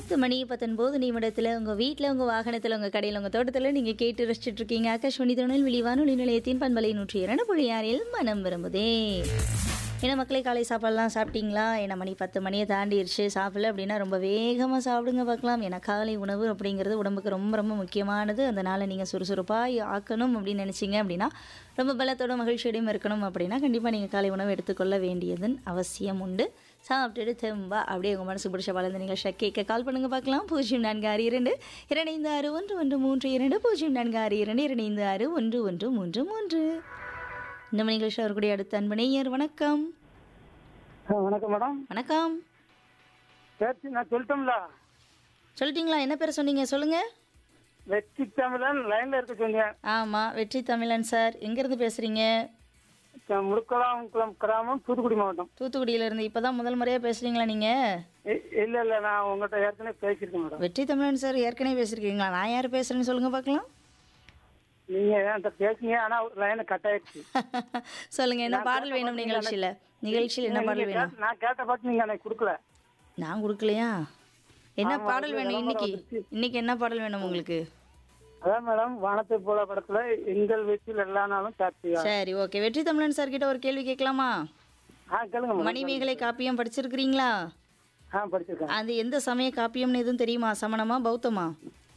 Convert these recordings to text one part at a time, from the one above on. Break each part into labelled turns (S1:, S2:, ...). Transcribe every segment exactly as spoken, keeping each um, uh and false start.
S1: பத்து மணி பத்தொன்பது நிமிடத்தில் உங்கள் வீட்டில், உங்கள் வாகனத்தில், உங்கள் கடையில், உங்கள் தோட்டத்தில் நீங்கள் கேட்டு ரசிச்சுட்டு இருக்கீங்க. ஆகாஷ்வாணி திருநெல்வேலி வானொலி நிலையத்தின் பண்பலை நூற்றி இரண்டு புள்ளி ஆறில் மனம் விரும்புதே. ஏன்னா மக்களே, காலை சாப்பாடுலாம் சாப்பிட்டீங்களா? ஏன்னா மணி பத்து மணியை தாண்டிடுச்சு. சாப்பிடல அப்படின்னா ரொம்ப வேகமாக சாப்பிடுங்க பார்க்கலாம். ஏன்னா காலை உணவு அப்படிங்கிறது உடம்புக்கு ரொம்ப ரொம்ப முக்கியமானது. அதனால் நீங்கள் சுறுசுறுப்பாக ஆக்கணும் அப்படின்னு நினச்சிங்க அப்படின்னா, ரொம்ப பலத்தோட மகிழ்ச்சியோடையும் இருக்கணும் அப்படின்னா கண்டிப்பாக நீங்கள் காலை உணவு எடுத்துக்கொள்ள வேண்டியதன் அவசியம் உண்டு. சாப்பிட்டுட்டு தெம்பா அப்படியே உங்கள் மனசு பிடிச்ச வளர்ந்த நிகழ்ச்சியை கேட்க கால் பண்ணுங்க பார்க்கலாம். பூஜ்ஜியம் நான்கு ஆறு இரண்டு இரண்டு ஆறு ஒன்று ஒன்று மூன்று இரண்டு பூஜ்ஜியம் நான்கு ஆறு இரண்டு இரண்டு ஆறு ஒன்று ஒன்று மூன்று மூன்று. இந்த மணி நிகழ்ச்சி அவர்களுடைய அடுத்த அன்பு நேயர். வணக்கம்.
S2: வணக்கம் மேடம்.
S1: வணக்கம்.
S2: பேச்சு நான் சொல்லிட்டோம்ல.
S1: சொல்லிட்டீங்களா? என்ன பேர் சொன்னீங்க? சொல்லுங்க.
S2: வெற்றி தமிழன் லைன்ல இருக்க சொன்னீங்க.
S1: ஆமாம், வெற்றி தமிழன் சார். எங்கேருந்து பேசுகிறீங்க?
S2: முடுக்கலாம் கிராமம், தூத்துக்குடி மாவட்டம்.
S1: தூத்துக்குடியிலேருந்து. இப்போ தான் முதல் முறையாக பேசுகிறீங்களா நீங்கள்?
S2: இல்லை இல்லை, நான் உங்கள்கிட்ட ஏற்கனவே பேசியிருக்கேன் மேடம்.
S1: வெற்றி தமிழன் சார் ஏற்கனவே பேசியிருக்கீங்களா? நான் யார் பேசுகிறேன்னு சொல்லுங்கள் பார்க்கலாம்.
S2: நீங்க என்கிட்ட பேசுங்க, ஆனா லைனை கட் ஆயிடுச்சு.
S1: சொல்லுங்க, என்ன பாடல் வேணும் நிகழ்ச்சியில்? நிகழ்ச்சியில் என்ன பாடல் வேணும்?
S2: நான் கேட்ட பார்த்து நீங்க எனக்கு கொடுக்கல.
S1: நான் கொடுக்கலையா? என்ன பாடல் வேணும் இன்னைக்கு? இன்னைக்கு என்ன பாடல் வேணும் உங்களுக்கு?
S2: அதான் மேடம், வானத்தை போல படத்துல எங்கள் வீட்டில் எல்லா நாளும் சாட்சியா.
S1: சரி, ஓகே. வெற்றி தமிழன் சார் கிட்ட ஒரு கேள்வி கேட்கலாமா?
S2: ஆ கேளுங்க.
S1: மணிமேகலை காப்பியம் படிச்சிருக்கிறீங்களா?
S2: ஆ படிச்சிருக்கேன்.
S1: அது எந்த சமய காப்பியம்னு எதுவும் தெரியுமா? சமணமா பௌத்தமா?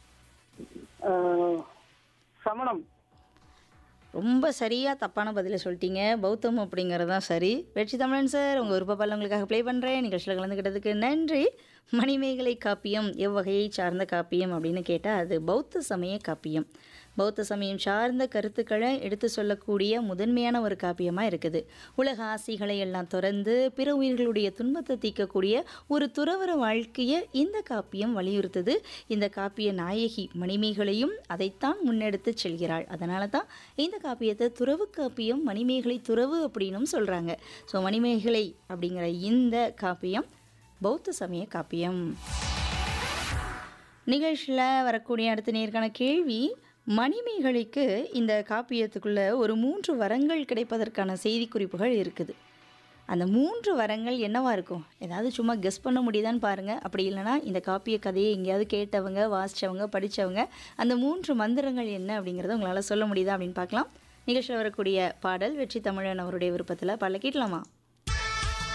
S2: சமணம்.
S1: ரொம்ப சரியாக தப்பான பதிலை சொல்லிட்டீங்க. பௌத்தம் அப்படிங்கிறது தான் சரி. வெற்றி தமிழன் சார், உங்கள் விருப்ப பாடல் உங்களுக்காக ப்ளே பண்ணுறேன். நிகழ்ச்சியில் கலந்துக்கிட்டதுக்கு நன்றி. மணிமேகலை காப்பியம் எவ்வகையை சார்ந்த காப்பியம் அப்படின்னு கேட்டால் அது பௌத்த சமய காப்பியம். பௌத்த சமயம் சார்ந்த கருத்துக்களை எடுத்து சொல்லக்கூடிய முதன்மையான ஒரு காப்பியமாக இருக்குது. உலக ஆசைகளை எல்லாம் துறந்து பிற உயிர்களுடைய துன்பத்தை தீர்க்கக்கூடிய ஒரு துறவற வாழ்க்கையை இந்த காப்பியம் வலியுறுத்துது. இந்த காப்பிய நாயகி மணிமேகலையும் அதைத்தான் முன்னெடுத்து செல்கிறாள். அதனால தான் இந்த காப்பியத்தை துறவு காப்பியம், மணிமேகலை துறவு அப்படின்னும் சொல்கிறாங்க. ஸோ மணிமேகலை அப்படிங்கிற இந்த காப்பியம் பௌத்த சமய காப்பியம். நிகழ்ச்சியில் வரக்கூடிய அடுத்த நேர்காண கேள்வி, மணிமேகலைக்கு இந்த காப்பியத்துக்குள்ளே ஒரு மூன்று வரங்கள் கிடைப்பதற்கான செய்தி குறிப்புகள் இருக்குது. அந்த மூன்று வரங்கள் என்னவா இருக்கும்? ஏதாவது சும்மா கெஸ் பண்ண முடியுதான்னு பாருங்கள். அப்படி இல்லைனா இந்த காப்பிய கதையை எங்கேயாவது கேட்டவங்க, வாசித்தவங்க, படித்தவங்க அந்த மூன்று மந்திரங்கள் என்ன அப்படிங்கிறத உங்களால் சொல்ல முடியுதா அப்படின்னு பார்க்கலாம். நிகழ்ச்சியில் வரக்கூடிய பாடல் வெற்றி தமிழன் அவருடைய விருப்பத்தில் பாடல கேட்கலாமா?